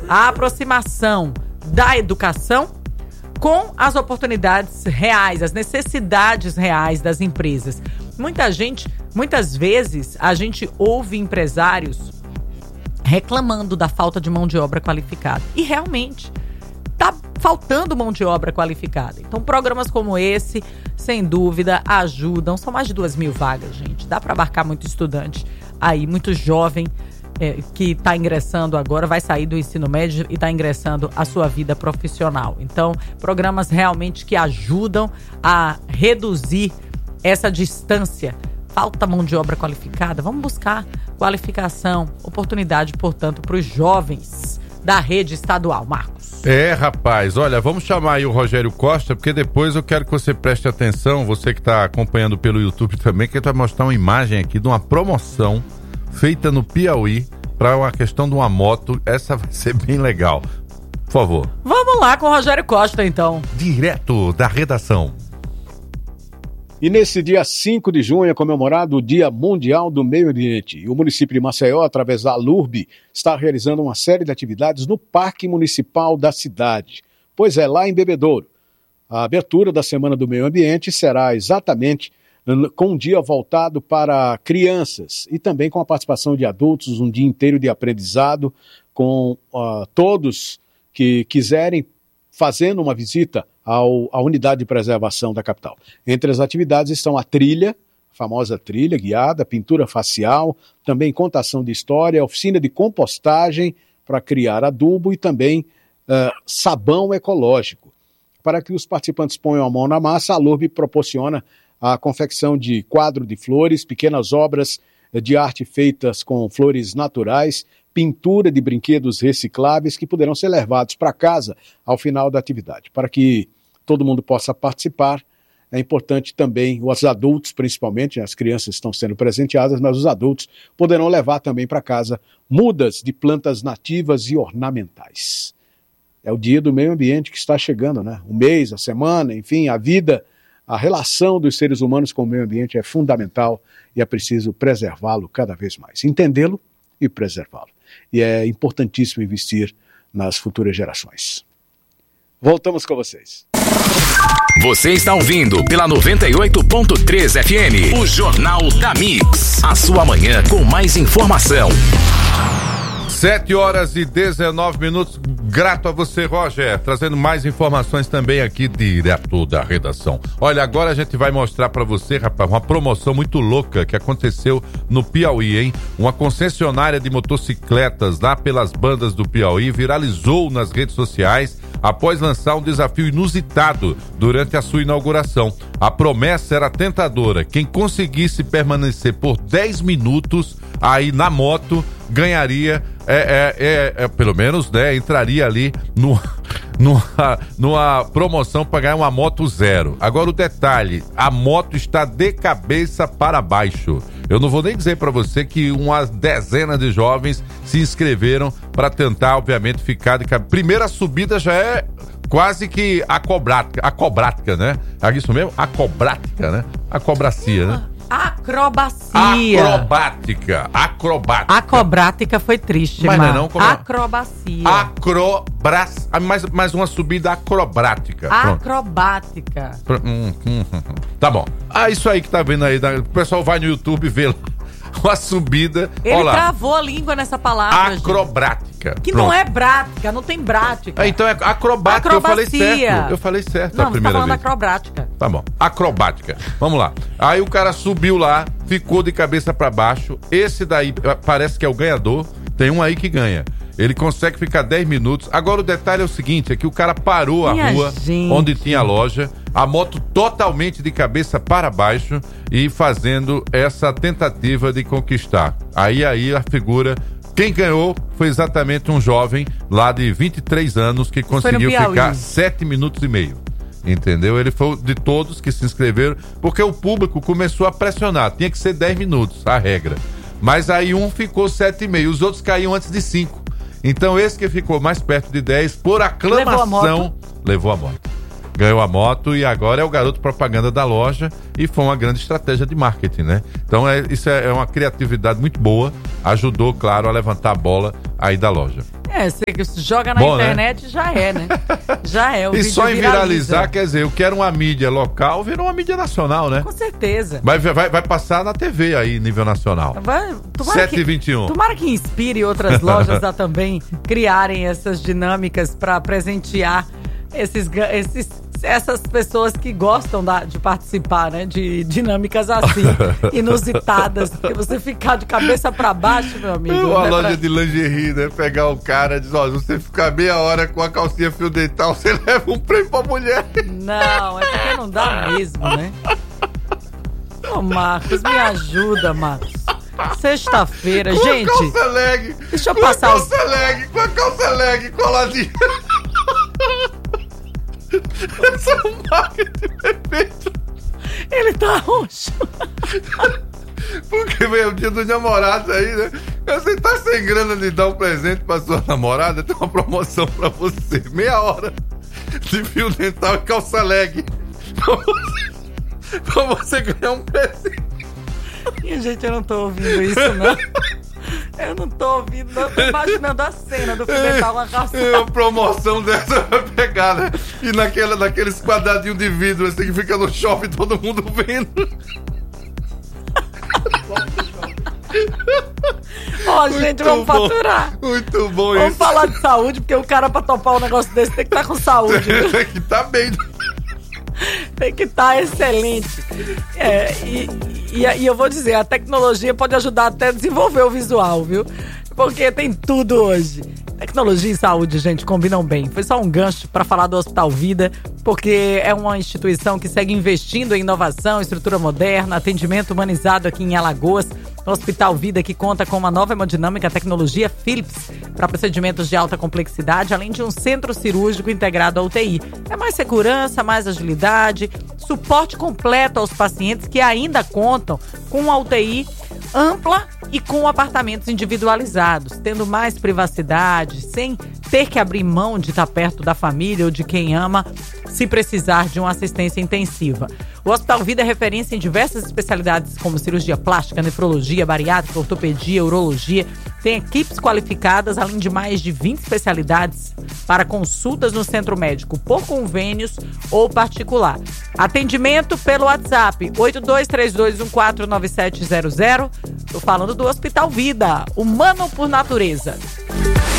a aproximação da educação com as oportunidades reais, as necessidades reais das empresas. Muitas vezes, a gente ouve empresários reclamando da falta de mão de obra qualificada. E realmente, está faltando mão de obra qualificada. Então, programas como esse, sem dúvida, ajudam. São mais de 2.000 vagas, gente. Dá para abarcar muito estudante aí, muito jovem que está ingressando agora, vai sair do ensino médio e está ingressando a sua vida profissional. Então, programas realmente que ajudam a reduzir essa distância. Falta mão de obra qualificada? Vamos buscar qualificação, oportunidade, portanto, para os jovens da rede estadual. Marcos. Rapaz, olha, vamos chamar aí o Rogério Costa, porque depois eu quero que você preste atenção, você que está acompanhando pelo YouTube também, que ele vai mostrar uma imagem aqui de uma promoção feita no Piauí para uma questão de uma moto. Essa vai ser bem legal. Por favor. Vamos lá com o Rogério Costa, então. Direto da redação. E nesse dia 5 de junho é comemorado o Dia Mundial do Meio Ambiente. E o município de Maceió, através da LURB, está realizando uma série de atividades no Parque Municipal da cidade. Pois é, lá em Bebedouro. A abertura da Semana do Meio Ambiente será exatamente com um dia voltado para crianças e também com a participação de adultos, um dia inteiro de aprendizado com todos que quiserem, fazendo uma visita à unidade de preservação da capital. Entre as atividades estão a trilha, a famosa trilha guiada, pintura facial, também contação de história, oficina de compostagem para criar adubo e também sabão ecológico. Para que os participantes ponham a mão na massa, a LURB proporciona a confecção de quadro de flores, pequenas obras de arte feitas com flores naturais, pintura de brinquedos recicláveis que poderão ser levados para casa ao final da atividade. Para que todo mundo possa participar, é importante também, os adultos principalmente, as crianças estão sendo presenteadas, mas os adultos poderão levar também para casa mudas de plantas nativas e ornamentais. É o Dia do Meio Ambiente que está chegando, né? O mês, a semana, enfim, a vida. A relação dos seres humanos com o meio ambiente é fundamental e é preciso preservá-lo cada vez mais. Entendê-lo e preservá-lo. E é importantíssimo investir nas futuras gerações. Voltamos com vocês. Você está ouvindo pela 98.3 FM, o Jornal da Mix. A sua manhã com mais informação. 7h19. Grato a você, Roger, trazendo mais informações também aqui direto da redação. Olha, agora a gente vai mostrar pra você, rapaz, uma promoção muito louca que aconteceu no Piauí, hein? Uma concessionária de motocicletas lá pelas bandas do Piauí viralizou nas redes sociais após lançar um desafio inusitado durante a sua inauguração. A promessa era tentadora: quem conseguisse permanecer por 10 minutos aí na moto ganharia, pelo menos, né, entraria ali numa promoção para ganhar uma moto zero. Agora o detalhe, a moto está de cabeça para baixo. Eu não vou nem dizer para você que uma dezena de jovens se inscreveram para tentar, obviamente, ficar de cabeça. Primeira subida já é quase que acrobática, né? É isso mesmo? Acrobática, né? Acrobacia, né? Acrobacia. Acrobática foi triste, mas não, como acrobacia. Mais uma subida acrobática. Acrobática. Tá bom. Isso aí que tá vendo aí. O pessoal vai no YouTube ver uma subida. Ele travou a língua nessa palavra. Acrobática. Que pronto. Não é prática, não tem prática. Então é acrobática. Acrobacia. Eu falei certo a primeira vez. Não, você tá falando acrobática. Tá bom. Acrobática. Vamos lá. Aí o cara subiu lá, ficou de cabeça pra baixo. Esse daí parece que é o ganhador. Tem um aí que ganha. Ele consegue ficar 10 minutos. Agora o detalhe é o seguinte, é que o cara parou a rua onde tinha a loja, a moto totalmente de cabeça para baixo e fazendo essa tentativa de conquistar. Aí a figura... Quem ganhou foi exatamente um jovem lá de 23 anos que conseguiu ficar 7 minutos e meio. Entendeu? Ele foi de todos que se inscreveram, porque o público começou a pressionar. Tinha que ser 10 minutos, a regra. Mas aí um ficou 7,5, os outros caíam antes de 5. Então esse que ficou mais perto de 10, por aclamação, levou a moto. Ganhou a moto e agora é o garoto propaganda da loja e foi uma grande estratégia de marketing, né? Então isso é uma criatividade muito boa, ajudou, claro, a levantar a bola aí da loja. Você joga na internet, né? Já é, né? Já é. O e vídeo só em viralizar, viraliza. quer dizer, eu quero uma mídia local, virou uma mídia nacional, né? Com certeza. Vai passar na TV aí, nível nacional. 7h21. Tomara que inspire outras lojas a também criarem essas dinâmicas para presentear essas pessoas que gostam de participar, né? De dinâmicas assim, inusitadas. Porque você ficar de cabeça pra baixo, meu amigo. Uma loja de lingerie, né? Pegar o cara e dizer, ó, se você ficar meia hora com a calcinha fio dental, você leva um prêmio pra mulher. Não, é porque não dá mesmo, né? Ô, Marcos, me ajuda, Marcos. Sexta-feira, gente. Com a calça leg. Deixa eu passar com a calça leg coladinha. Esse é um marketing perfeito. Ele tá roxo. Porque veio o dia dos namorados aí, né? Você tá sem grana de dar um presente pra sua namorada, tem uma promoção pra você. Meia hora de fio dental e calça leg. Pra você ganhar um presente. Minha gente, eu não tô ouvindo isso, não. Eu não tô ouvindo, não. Tô imaginando a cena do fio dental com a calça. É uma promoção dessa vai pegar, né? E naqueles quadradinhos de vidro assim que fica no shopping, todo mundo vendo. Ó, gente, vamos faturar. Muito bom isso. Vamos falar de saúde, porque o cara pra topar um negócio desse tem que estar com saúde. Tem que estar bem. Tem que estar excelente. E eu vou dizer, a tecnologia pode ajudar até a desenvolver o visual, viu? Porque tem tudo hoje. Tecnologia e saúde, gente, combinam bem. Foi só um gancho para falar do Hospital Vida, porque é uma instituição que segue investindo em inovação, estrutura moderna, atendimento humanizado aqui em Alagoas. O Hospital Vida, que conta com uma nova hemodinâmica tecnologia Philips para procedimentos de alta complexidade, além de um centro cirúrgico integrado à UTI. É mais segurança, mais agilidade, suporte completo aos pacientes que ainda contam com uma UTI ampla e com apartamentos individualizados, tendo mais privacidade, sem ter que abrir mão de estar perto da família ou de quem ama, se precisar de uma assistência intensiva. O Hospital Vida é referência em diversas especialidades como cirurgia plástica, nefrologia, bariátrica, ortopedia, urologia. Tem equipes qualificadas, além de mais de 20 especialidades para consultas no centro médico por convênios ou particular. Atendimento pelo WhatsApp 8232149700. Estou falando do Hospital Vida, humano por natureza.